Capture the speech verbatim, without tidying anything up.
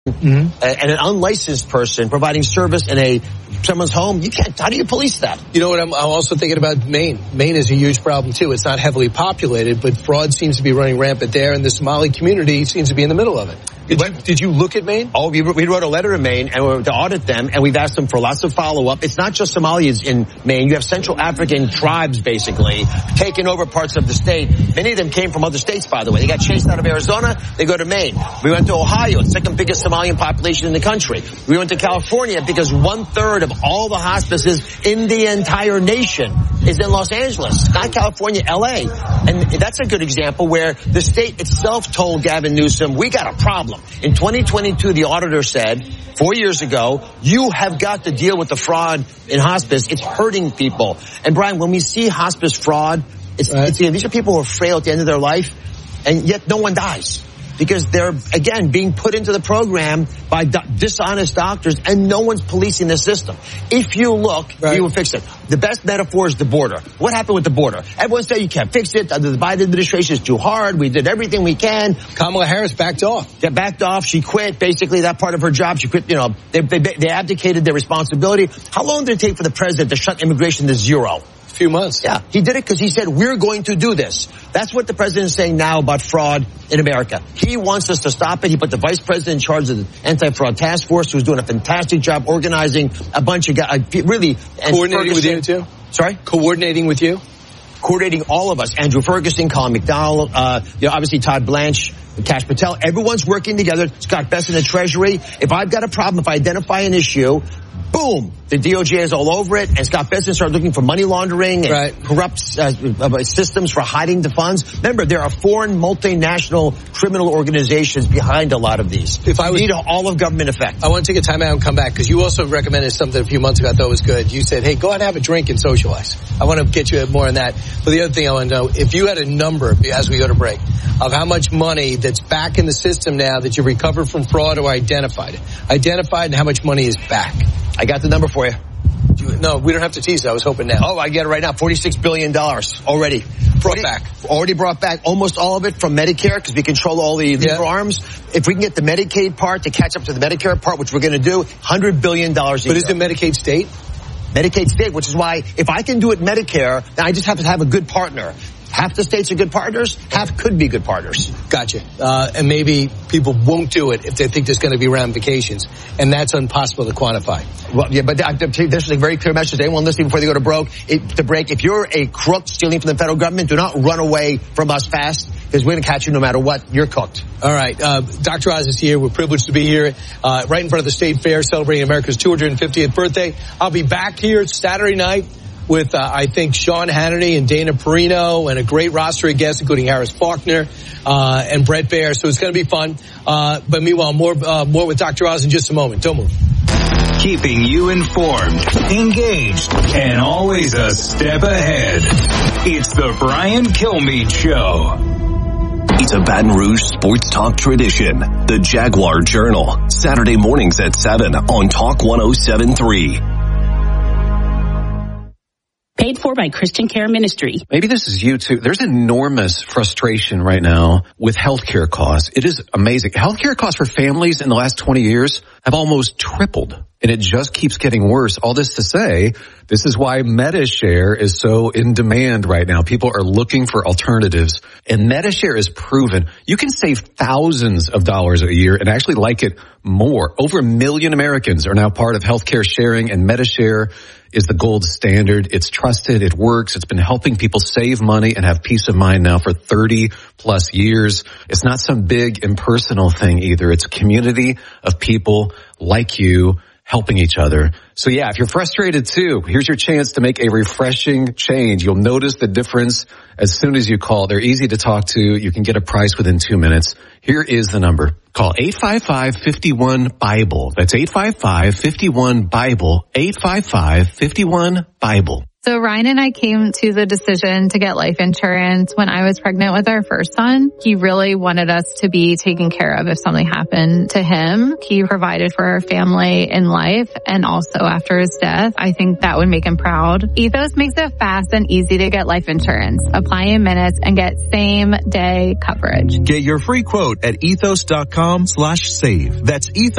mm-hmm. and an unlicensed person providing service in a someone's home, you can't. How do you police that? You know what? I'm, I'm also thinking about Maine. Maine is a huge problem too. It's not heavily populated, but fraud seems to be running rampant there, and the Somali community seems to be in the middle of it. Did you, did you look at Maine? Oh, we, we wrote a letter to Maine and we were to audit them, and we've asked them for lots of follow-up. It's not just Somalis in Maine. You have Central African tribes, basically, taking over parts of the state. Many of them came from other states, by the way. They got chased out of Arizona. They go to Maine. We went to Ohio, second biggest Somalian population in the country. We went to California because one-third of all the hospices in the entire nation is in Los Angeles, not California, L A. And that's a good example where the state itself told Gavin Newsom, we got a problem. In twenty twenty-two, the auditor said, four years ago, you have got to deal with the fraud in hospice. It's hurting people. And Brian, when we see hospice fraud, it's, right. it's, you know, these are people who are frail at the end of their life, and yet no one dies. Because they're, again, being put into the program by do- dishonest doctors, and no one's policing the system. If you look, right. we will fix it. The best metaphor is the border. What happened with the border? Everyone said you can't fix it. The Biden administration is too hard. We did everything we can. Kamala Harris backed off. Yeah, backed off. She quit. Basically, that part of her job, she quit. You know, they, they, they abdicated their responsibility. How long did it take for the president to shut immigration to zero? Few months. Yeah, he did it because he said, we're going to do this. That's what the president is saying now about fraud in America. He wants us to stop it. He put the vice president in charge of the anti-fraud task force, who's doing a fantastic job organizing a bunch of guys, really. Coordinating with you, too? Sorry? Coordinating with you? Coordinating all of us. Andrew Ferguson, Colin McDowell, uh, you know, obviously Todd Blanche, Kash Patel. Everyone's working together. Scott Best in the Treasury. If I've got a problem, if I identify an issue, boom, the D O J is all over it, and Scott Bessent started looking for money laundering and right. corrupt uh, systems for hiding the funds. Remember, there are foreign multinational criminal organizations behind a lot of these. If I was, need all of government effect. I want to take a time out and come back, because you also recommended something a few months ago I thought was good. You said, hey, go out and have a drink and socialize. I want to get you more on that. But the other thing I want to know, if you had a number, as we go to break, of how much money that's back in the system now that you recovered from fraud or identified it, identified and how much money is back. I got the number for you. No, we don't have to tease it. I was hoping now. Oh, I get it right now. forty-six billion dollars already. Brought already, back. Already brought back. Almost all of it from Medicare, because we control all the legal yeah. arms. If we can get the Medicaid part to catch up to the Medicare part, which we're going to do, one hundred billion dollars a but year. But is it Medicaid state? Medicaid state, which is why if I can do it Medicare, then I just have to have a good partner. Half the states are good partners, half could be good partners. Gotcha. Uh, and maybe people won't do it if they think there's going to be ramifications, and that's impossible to quantify. Well, yeah, but this is a very clear message to anyone listening before they go to broke. It, to break, if you're a crook stealing from the federal government, do not run away from us fast, because we're going to catch you no matter what. You're cooked. All right. Uh, Doctor Oz is here. We're privileged to be here uh, right in front of the State Fair, celebrating America's two hundred fiftieth birthday. I'll be back here Saturday night with, uh, I think, Sean Hannity and Dana Perino and a great roster of guests, including Harris Faulkner uh, and Brett Baer. So it's going to be fun. Uh, but meanwhile, more uh, more with Doctor Oz in just a moment. Don't move. Keeping you informed, engaged, and always a step ahead. It's the Brian Kilmeade Show. It's a Baton Rouge sports talk tradition. The Jaguar Journal. Saturday mornings at seven on Talk one oh seven point three. Paid for by Christian Care Ministry. Maybe this is you too. There's enormous frustration right now with healthcare costs. It is amazing. Healthcare costs for families in the last twenty years have almost tripled, and it just keeps getting worse. All this to say, this is why MediShare is so in demand right now. People are looking for alternatives, and MediShare is proven. You can save thousands of dollars a year and actually like it more. Over a million Americans are now part of healthcare sharing, and MediShare is the gold standard. It's trusted. It works. It's been helping people save money and have peace of mind now for thirty plus years. It's not some big impersonal thing either. It's a community of people like you helping each other. So yeah, if you're frustrated too, here's your chance to make a refreshing change. You'll notice the difference as soon as you call. They're easy to talk to. You can get a price within two minutes. Here is the number. Call eight five five, five one, BIBLE. That's eight five five, five one, BIBLE. eight five five, five one, BIBLE. So Ryan and I came to the decision to get life insurance when I was pregnant with our first son. He really wanted us to be taken care of if something happened to him. He provided for our family in life and also after his death. I think that would make him proud. Ethos makes it fast and easy to get life insurance. Apply in minutes and get same day coverage. Get your free quote at ethos dot com slash save. That's ethos.